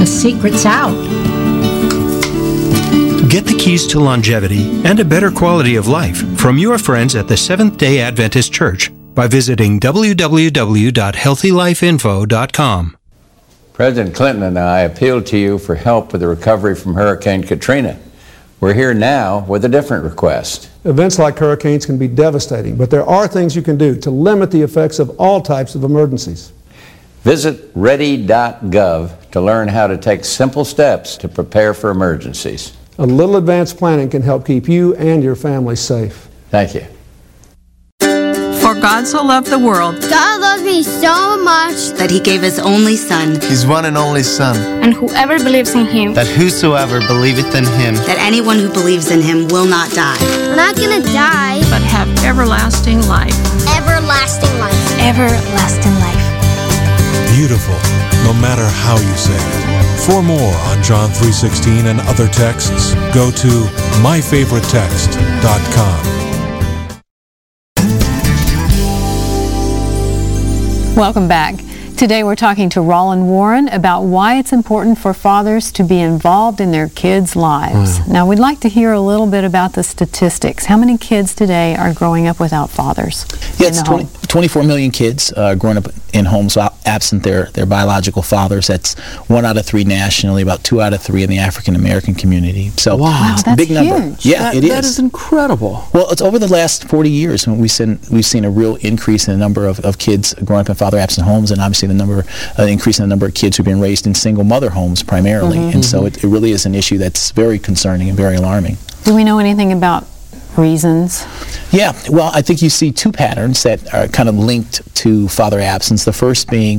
The secret's out. Get the keys to longevity and a better quality of life from your friends at the Seventh-day Adventist Church by visiting www.healthylifeinfo.com. President Clinton and I appealed to you for help with the recovery from Hurricane Katrina. We're here now with a different request. Events like hurricanes can be devastating, but there are things you can do to limit the effects of all types of emergencies. Visit ready.gov to learn how to take simple steps to prepare for emergencies. A little advanced planning can help keep you and your family safe. Thank you. For God so loved the world, God loves me so much that He gave His only Son, His one and only Son, and whoever believes in Him, that whosoever believeth in Him, that anyone who believes in Him will not die. We're not gonna die, but have everlasting life. Everlasting life. Everlasting life. Beautiful, no matter how you say it. For more on John 3:16 and other texts, go to myfavoritetext.com. Welcome back. Today we're talking to Roland Warren about why it's important for fathers to be involved in their kids' lives. Now we'd like to hear a little bit about the statistics. How many kids today are growing up without fathers? Yeah, it's 24 million kids growing up in homes absent their biological fathers. That's 1 out of 3 nationally, about 2 out of 3 in the African American community. So wow, it's that's a big number. Huge. Yeah, it is. That is incredible. Well, it's over the last 40 years we've seen a real increase in the number of kids growing up in father-absent homes, and obviously the increase in the number of kids who've been raised in single mother homes primarily. And so it really is an issue that's very concerning and very alarming. Do we know anything about reasons? Yeah, well, I think you see 2 patterns that are kind of linked to father absence. The first being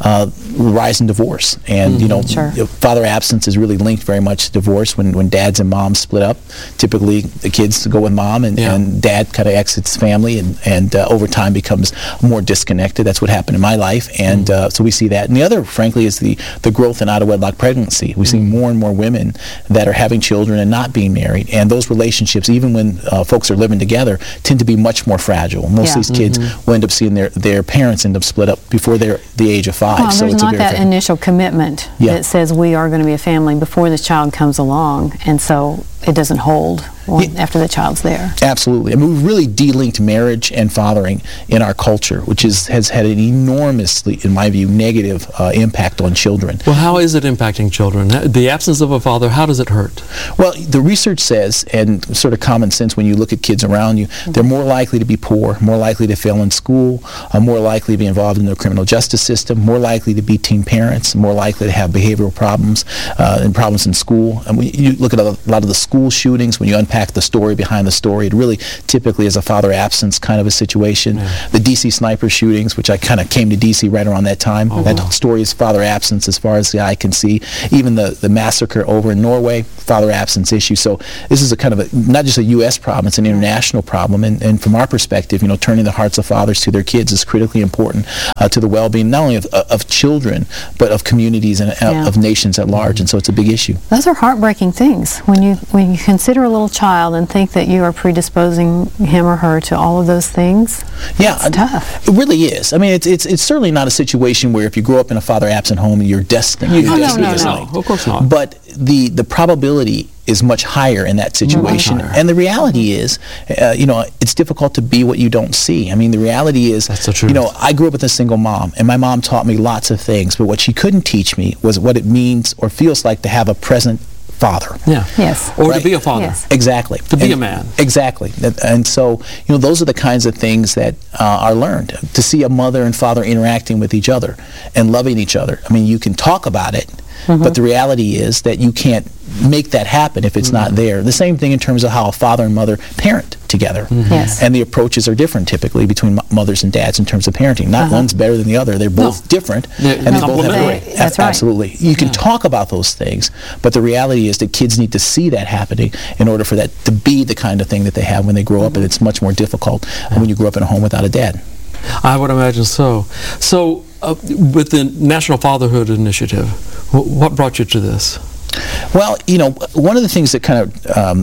rise in divorce, and father absence is really linked very much to divorce. When dads and moms split up, typically the kids go with mom, and dad kind of exits family, and over time becomes more disconnected. That's what happened in my life, and so we see that. And the other, frankly, is the growth in out-of-wedlock pregnancy. We see more and more women that are having children and not being married, and those relationships, even when folks are living together, tend to be much more fragile. Most of these kids will end up seeing their parents end up split up before they're the age of 5. Well, so there's not that initial commitment that says we are going to be a family before this child comes along, and so it doesn't hold after the child's there. Absolutely. I mean, we've really de-linked marriage and fathering in our culture, which has had an enormously, in my view, negative impact on children. Well, how is it impacting children? The absence of a father, how does it hurt? Well, the research says, and sort of common sense when you look at kids around you, they're more likely to be poor, more likely to fail in school, more likely to be involved in the criminal justice system, more likely to be teen parents, more likely to have behavioral problems and problems in school. And you look at a lot of the school shootings, when you unpack the story behind the story, it really typically is a father absence kind of a situation. The D.C. sniper shootings, which I kind of came to D.C. right around that time, that story is father absence as far as the eye can see. Even the massacre over in Norway, father absence issue. So this is a kind of not just a U.S. problem, it's an international problem. And from our perspective, turning the hearts of fathers to their kids is critically important to the well-being not only of children, but of communities and of nations at large. And so it's a big issue. Those are heartbreaking things when you consider a little child and think that you are predisposing him or her to all of those things. Yeah, it's tough. It really is. I mean, it's certainly not a situation where if you grow up in a father-absent home, you're destined. No, of course not. But the probability is much higher in that situation. And the reality is, it's difficult to be what you don't see. I mean, the reality is, that's the truth. I grew up with a single mom, and my mom taught me lots of things, but what she couldn't teach me was what it means or feels like to have a present father. Yeah. Yes. Or to be a father. Yes. Exactly. To be a man. Exactly. And so, those are the kinds of things that are learned. To see a mother and father interacting with each other and loving each other. I mean, you can talk about it, but the reality is that you can't make that happen if it's not there. The same thing in terms of how a father and mother parent together. Yes. And the approaches are different typically between mothers and dads in terms of parenting. Not one's better than the other. They're both different, and they both have great. That's right. Absolutely. You can talk about those things, but the reality is that kids need to see that happening in order for that to be the kind of thing that they have when they grow up, and it's much more difficult when you grow up in a home without a dad. I would imagine so. So, with the National Fatherhood Initiative, what brought you to this? Well, one of the things that kind of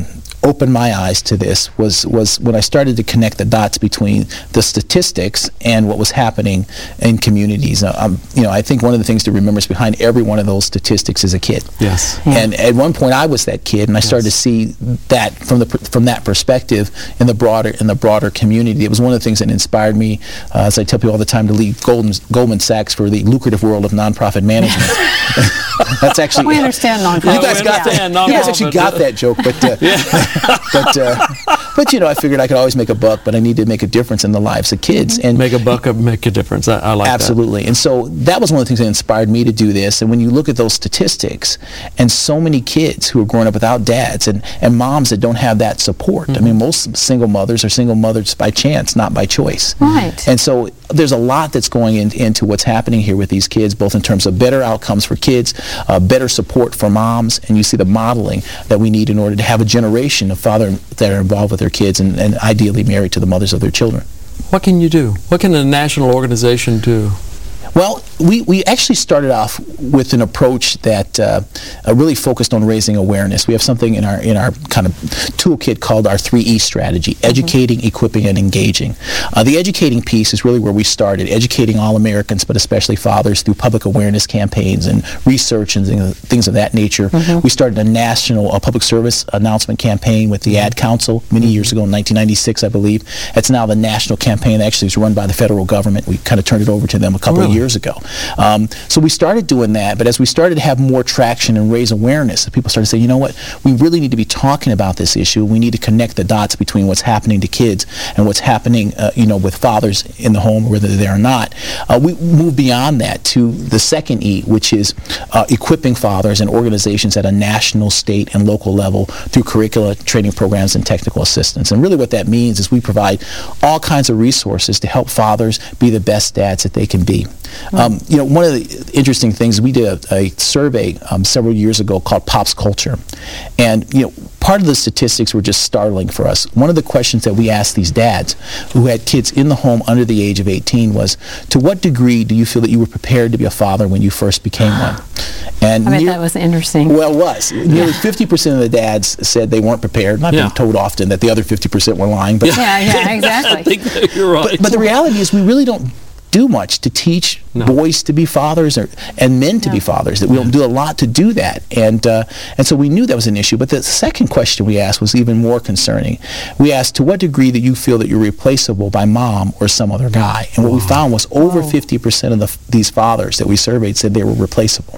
opened my eyes to this was when I started to connect the dots between the statistics and what was happening in communities. I think one of the things to remember is behind every one of those statistics is a kid. Yes. Yeah. And at one point I was that kid, and I started to see that from that perspective in the broader community. It was one of the things that inspired me, as I tell people all the time, to leave Goldman Sachs for the lucrative world of nonprofit management. That's actually We understand nonprofit. You guys got that. You guys actually got that joke, but I figured I could always make a buck, but I need to make a difference in the lives of kids. And make a buck, make a difference. I like absolutely. that. And so that was one of the things that inspired me to do this. And when you look at those statistics, and so many kids who are growing up without dads and moms that don't have that support. I mean, most single mothers are single mothers by chance, not by choice. Right. And so there's a lot that's going into what's happening here with these kids, both in terms of better outcomes for kids, better support for moms, and you see the modeling that we need in order to have a generation of fathers that are involved with their kids and ideally married to the mothers of their children. What can you do? What can a national organization do? Well, we actually started off with an approach that really focused on raising awareness. We have something in our kind of toolkit called our 3E strategy: educating, equipping, and engaging. The educating piece is really where we started, educating all Americans, but especially fathers, through public awareness campaigns and research and things of that nature. We started a national public service announcement campaign with the Ad Council many years ago, in 1996, I believe. It's now the national campaign that actually is run by the federal government. We kind of turned it over to them a couple of years ago. So we started doing that, but as we started to have more traction and raise awareness, people started saying, you know what, we really need to be talking about this issue. We need to connect the dots between what's happening to kids and what's happening with fathers in the home, whether they're or not. We moved beyond that to the second E, which is equipping fathers and organizations at a national, state, and local level through curricula, training programs, and technical assistance. And really what that means is we provide all kinds of resources to help fathers be the best dads that they can be. One of the interesting things, we did a survey several years ago called Pops Culture, and part of the statistics were just startling for us. One of the questions that we asked these dads who had kids in the home under the age of 18 was, to what degree do you feel that you were prepared to be a father when you first became one? And I bet that was interesting. Well, it was. Nearly 50% of the dads said they weren't prepared, and I've been told often that the other 50% were lying. But yeah, exactly. I think that you're right. But the reality is we really don't do much to teach boys to be fathers and men to be fathers. That we don't do a lot to do that, and so we knew that was an issue. But the second question we asked was even more concerning. We asked, to what degree that you feel that you're replaceable by mom or some other guy? And what we found was over 50% of these fathers that we surveyed said they were replaceable.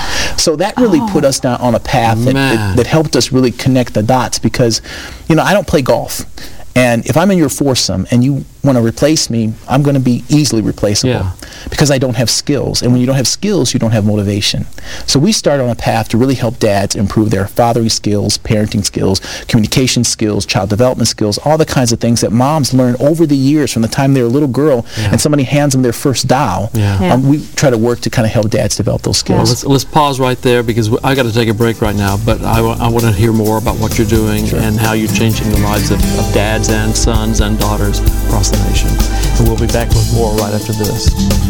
So that really put us down on a path that helped us really connect the dots, because I don't play golf. And if I'm in your foursome and you want to replace me, I'm going to be easily replaceable because I don't have skills. And when you don't have skills, you don't have motivation. So we started on a path to really help dads improve their fathering skills, parenting skills, communication skills, child development skills, all the kinds of things that moms learn over the years from the time they're a little girl and somebody hands them their first doll. We try to work to kind of help dads develop those skills. Well, let's pause right there, because I got to take a break right now, but I want to hear more about what you're doing and how you're changing the lives of dads and sons and daughters across the nation. And we'll be back with more right after this.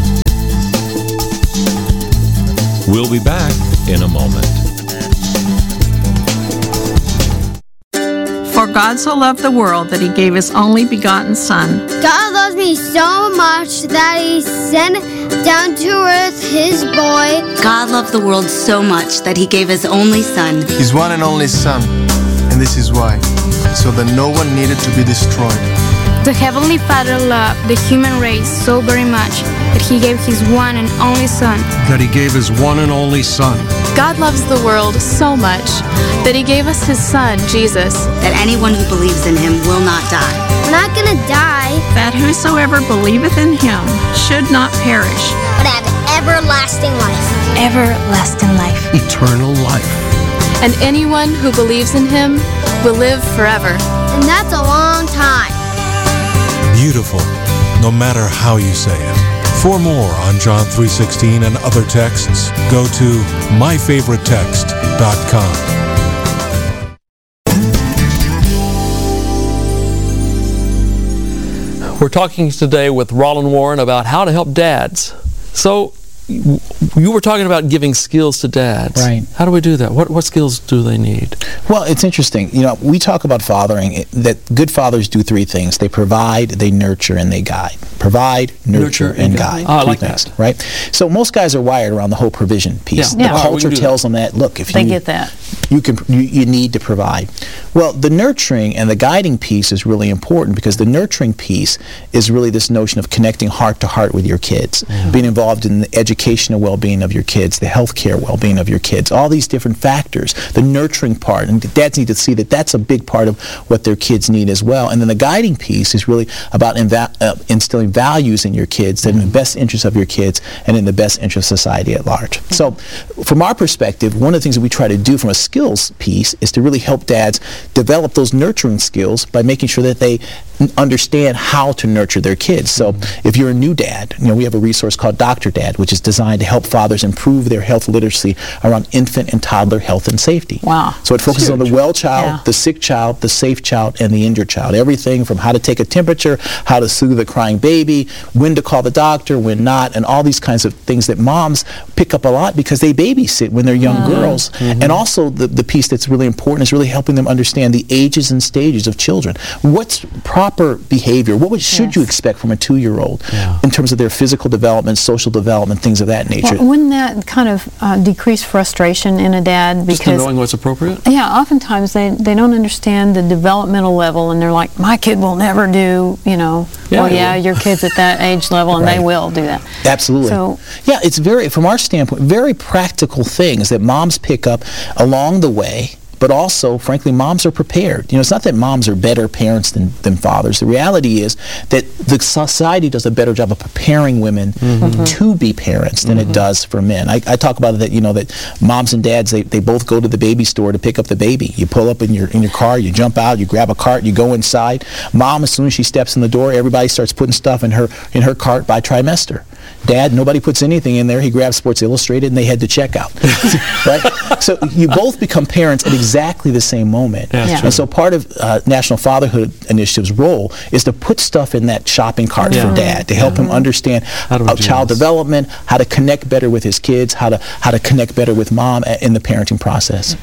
We'll be back in a moment. For God so loved the world that he gave his only begotten Son. God loves me so much that he sent down to earth his boy. God loved the world so much that he gave his only Son. His one and only Son. And this is why. So that no one needed to be destroyed. The Heavenly Father loved the human race so very much that he gave his one and only Son. That he gave his one and only Son. God loves the world so much that he gave us his Son, Jesus. That anyone who believes in him will not die. We're not gonna die. That whosoever believeth in him should not perish, but have everlasting life. Everlasting life. Eternal life. And anyone who believes in him will live forever. And that's a long time. Beautiful, no matter how you say it. For more on John 3:16 and other texts, go to myfavoritetext.com. We're talking today with Roland Warren about how to help dads. So, you were talking about giving skills to dads. Right. How do we do that? What skills do they need? Well, it's interesting. You know, we talk about fathering, that good fathers do three things. They provide, they nurture, and they guide. Provide, nurture, and guide. Oh, I like that. Right? So most guys are wired around the whole provision piece. Yeah. The culture tells them that, look, if they get that. You need to provide. Well, the nurturing and the guiding piece is really important, because the nurturing piece is really this notion of connecting heart to heart with your kids, being involved in the educational well-being of your kids, the healthcare well-being of your kids, all these different factors, the nurturing part, and dads need to see that that's a big part of what their kids need as well. And then the guiding piece is really about instilling values in your kids that are in the best interest of your kids and in the best interest of society at large. So from our perspective, one of the things that we try to do from a skills piece is to really help dads develop those nurturing skills by making sure that they understand how to nurture their kids. So if you're a new dad, you know, we have a resource called Dr. Dad, which is designed to help fathers improve their health literacy around infant and toddler health and safety. Wow. So it focuses on the well child, the sick child, the safe child, and the injured child. Everything from how to take a temperature, how to soothe a crying baby, when to call the doctor, when not, and all these kinds of things that moms pick up a lot because they babysit when they're young girls. And also the piece that's really important is really helping them understand the ages and stages of children. What's proper behavior? What should you expect from a 2-year-old in terms of their physical development, social development, things of that nature? Well, wouldn't that kind of decrease frustration in a dad? Because just knowing what's appropriate? Yeah, oftentimes they don't understand the developmental level, and they're like, my kid will never do, you know, your kid's at that age level, and they will do that. Absolutely. So, yeah, it's very, from our standpoint, very practical things that moms pick up along the way. But also, frankly, moms are prepared. You know, it's not that moms are better parents than fathers. The reality is that the society does a better job of preparing women to be parents than it does for men. I talk about it that, you know, that moms and dads, they both go to the baby store to pick up the baby. You pull up in your car, you jump out, you grab a cart, you go inside. Mom, as soon as she steps in the door, everybody starts putting stuff in her cart by trimester. Dad, nobody puts anything in there. He grabs Sports Illustrated and they head to checkout. Right? So you both become parents at exactly the same moment. And so part of National Fatherhood Initiative's role is to put stuff in that shopping cart for dad to help him understand child development, how to connect better with his kids, how to connect better with mom in the parenting process.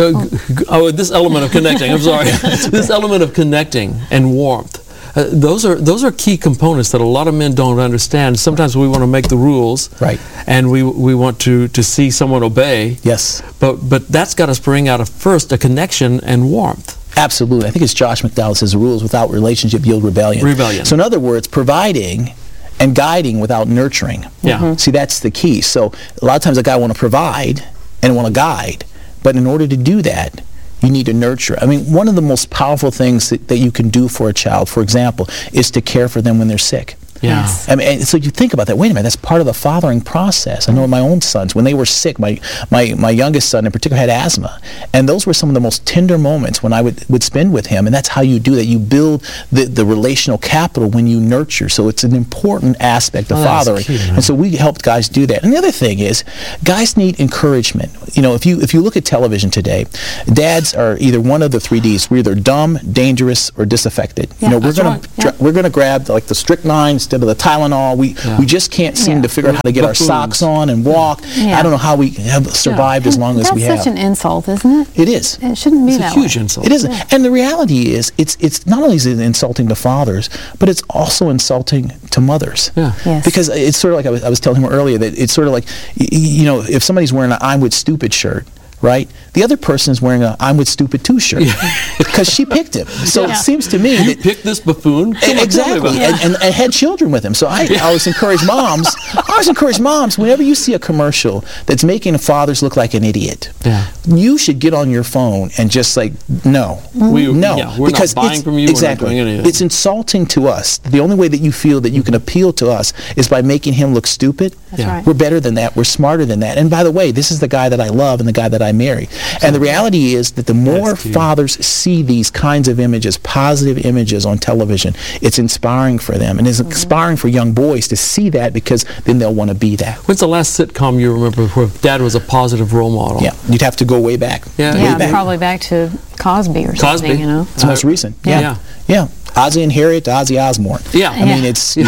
This element of connecting, I'm sorry. This element of connecting and warmth. Those are key components that a lot of men don't understand. Sometimes we want to make the rules, right? And we want to see someone obey. Yes. But that's got to spring out of first a connection and warmth. Absolutely. I think it's Josh McDowell says, rules without relationship yield rebellion. So in other words, providing and guiding without nurturing. See, that's the key. So a lot of times a guy want to provide and want to guide, but in order to do that, you need to nurture. I mean, one of the most powerful things that you can do for a child, for example, is to care for them when they're sick. Yes. I mean, and so you think about that. Wait a minute, that's part of the fathering process. I know my own sons, when they were sick, my youngest son in particular had asthma, and those were some of the most tender moments when I would spend with him. And that's how you do that. You build the relational capital when you nurture. So it's an important aspect of fathering. Key, and so we helped guys do that. And the other thing is, guys need encouragement. You know, if you look at television today, dads are either one of the 3 Ds. We're either dumb, dangerous, or disaffected. You know, we're gonna grab like the strychnine instead of the Tylenol. We just can't seem to figure out how to get our socks on and walk. I don't know how we have survived as long as we have. That's such an insult, isn't it? It is. It shouldn't be that way. It's a huge insult. It isn't. And the reality is, it's not only is it insulting to fathers, but it's also insulting to mothers. Because it's sort of like I was telling him earlier, that it's sort of like, you know, if somebody's wearing an I'm with stupid shirt, right? The other person is wearing a I'm with stupid too shirt because she picked him. So it seems to me you picked this buffoon. Exactly, and had children with him. So I always encourage moms. Whenever you see a commercial that's making fathers look like an idiot, you should get on your phone and just like no, we're because not buying from you. Exactly, we're not doing anything. It's insulting to us. The only way that you feel that you can appeal to us is by making him look stupid. That's right. We're better than that. We're smarter than that. And by the way, this is the guy that I love and the guy that I marry. And the reality is that the more fathers see these kinds of images, positive images on television, it's inspiring for them. And it's inspiring for young boys to see that, because then they'll want to be that. When's the last sitcom you remember where dad was a positive role model? Yeah, you'd have to go way back. Probably back to Cosby or something, you know? It's the most recent. Yeah. Ozzie and Harriet to Ozzy Osbourne. Yeah. I mean, it's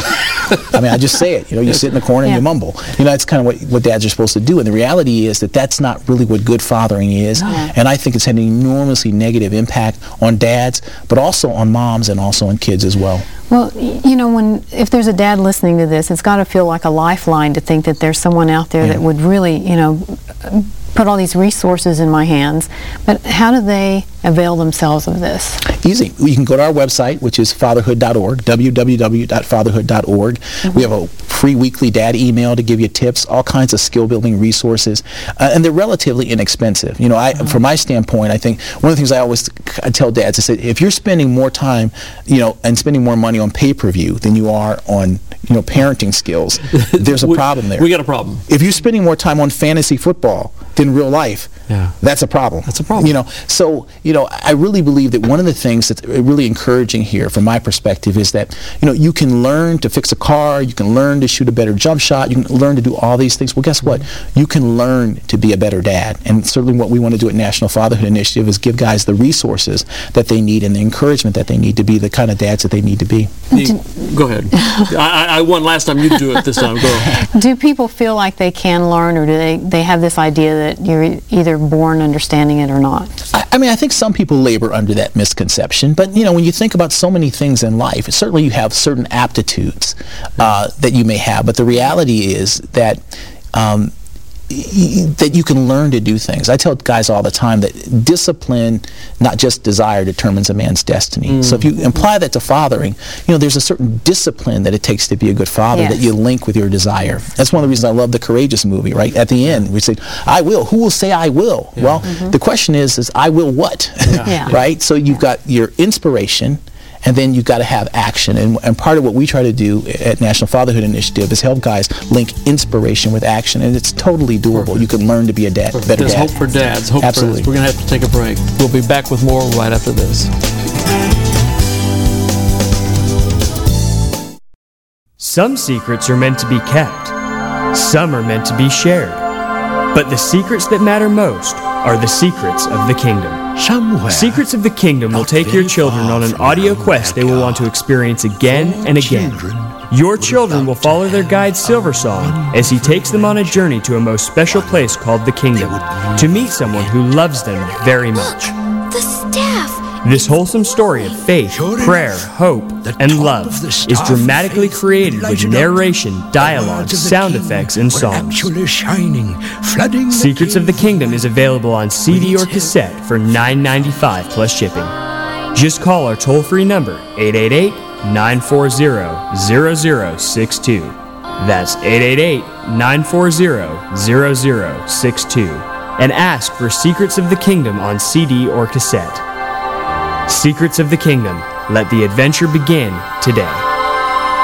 I mean, I just say it. You sit in the corner and you mumble. That's kind of what dads are supposed to do. And the reality is that that's not really what good fathering is. And I think it's had an enormously negative impact on dads, but also on moms and also on kids as well. Well, if there's a dad listening to this, it's got to feel like a lifeline to think that there's someone out there that would really, put all these resources in my hands. But how do they avail themselves of this? Easy. You can go to our website, which is fatherhood.org, www.fatherhood.org. We have a free weekly dad email to give you tips, all kinds of skill-building resources, and they're relatively inexpensive. From my standpoint, I think one of the things I tell dads is that if you're spending more time, and spending more money on pay-per-view than you are on, parenting skills, there's a problem there. We got a problem. If you're spending more time on fantasy football than real life, that's a problem. That's a problem. So I really believe that one of the things that's really encouraging here, from my perspective, is that you can learn to fix a car, you can learn to shoot a better jump shot, you can learn to do all these things. Well, guess what? You can learn to be a better dad. And certainly what we want to do at National Fatherhood Initiative is give guys the resources that they need and the encouragement that they need to be the kind of dads that they need to be. Go ahead. I won last time. You do it this time. Go. Do people feel like they can learn, or do they have this idea that you're either born understanding it or not? I think some people labor under that misconception, but when you think about so many things in life, certainly you have certain aptitudes that you may have, but the reality is that that you can learn to do things. I tell guys all the time that discipline, not just desire, determines a man's destiny. So if you imply that to fathering, there's a certain discipline that it takes to be a good father that you link with your desire. That's one of the reasons I love the Courageous movie, right? At the end, we say, I will. Who will say I will? Well, the question is I will what? Right? So you've got your inspiration, and then you've got to have action. And part of what we try to do at National Fatherhood Initiative is help guys link inspiration with action, and it's totally doable. You can learn to be a better dad. There's hope for dads. Absolutely. We're going to have to take a break. We'll be back with more right after this. Some secrets are meant to be kept. Some are meant to be shared. But the secrets that matter most are the secrets of the kingdom. Somewhere. Secrets of the Kingdom will take your children on an audio quest they will want to experience again and again. Your children will follow their guide Silversong as he takes them on a journey to a most special place called the Kingdom, to meet someone who loves them very much. The staff! This wholesome story of faith, prayer, hope, and love is dramatically created with narration, dialogue, sound effects, and songs. Secrets of the Kingdom is available on CD or cassette for $9.95 plus shipping. Just call our toll-free number, 888-940-0062. That's 888-940-0062. And ask for Secrets of the Kingdom on CD or cassette. Secrets of the Kingdom. Let the adventure begin today.